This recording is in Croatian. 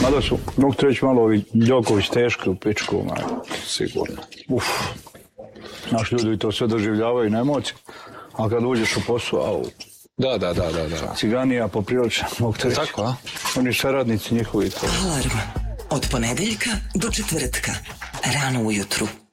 Mada su, mogu ti reći malo ovi Đoković teški u pičku, sigurno. Naš ljudi to sve doživljavaju na emociju, a kad uđeš u posao, au. Da. Ciganija poprilično, mogu ti reći. Tako, a? Oni saradnici njihovi to. Alarm od ponedeljka do četvrtka, rano ujutru.